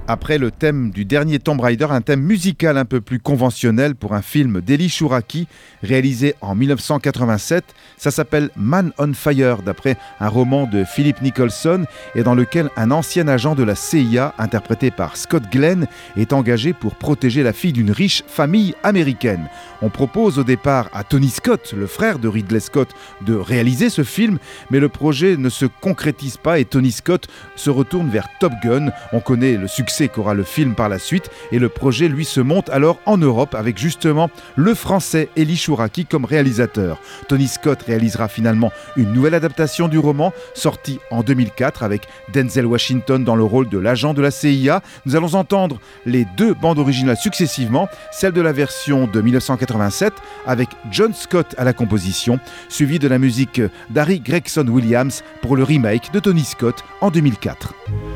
Après le thème du dernier Tomb Raider, un thème musical un peu plus conventionnel pour un film d'Eli Chouraki, réalisé en 1987. Ça s'appelle Man on Fire, d'après un roman de Philip Nicholson, et dans lequel un ancien agent de la CIA, interprété par Scott Glenn, est engagé pour protéger la fille d'une riche famille américaine. On propose au départ à Tony Scott, le frère de Ridley Scott, de réaliser ce film, mais le projet ne se concrétise pas et Tony Scott se retourne vers Top Gun. On connaît le succès qu'aura le film par la suite et le projet lui se monte alors en Europe avec justement le français Eli Chouraki comme réalisateur. Tony Scott réalisera finalement une nouvelle adaptation du roman sortie en 2004 avec Denzel Washington dans le rôle de l'agent de la CIA. Nous allons entendre les deux bandes originales successivement, celle de la version de 1987 avec John Scott à la composition, suivie de la musique d'Harry Gregson Williams pour le remake de Tony Scott en 2004.